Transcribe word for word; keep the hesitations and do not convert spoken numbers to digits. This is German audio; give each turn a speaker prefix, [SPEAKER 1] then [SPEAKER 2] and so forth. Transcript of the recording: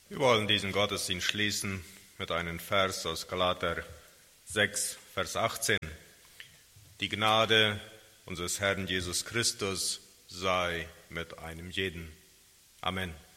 [SPEAKER 1] Wir wollen diesen Gottesdienst schließen mit einem Vers aus Galater sechs, Vers achtzehn. Die Gnade unseres Herrn Jesus Christus sei mit einem jeden. Amen.